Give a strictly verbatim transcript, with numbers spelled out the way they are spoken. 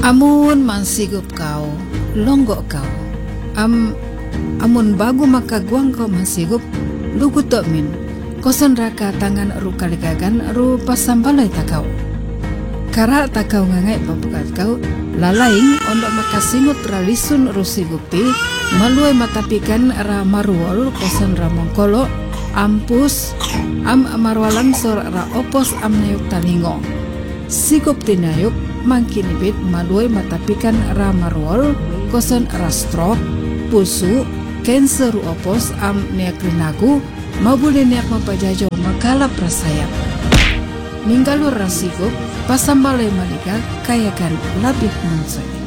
Amun mansigup kau, longgok kau. Am amun bagu maka guang kau mansigup, lugu tok min. Kosan raka tangan ru kaligagan ru pasambalai takau. Kara takau ngangai pabukat kau, lalaing ondok makasingut ralisun ru sigupi, maluai matapikan ra maruol kosan ra mongkolo, ampus am marwalan sor ra opos am nayuk talingo. Sigup tinayuk mangkinibit maluai matapikan ra maruol kosan ra stroke, pusu, cancer ru opos am niak rinagu, mabuli niak mapajajo makala prasayap. Minggalur rasigup pasambalai malika kayakan labih mansoi.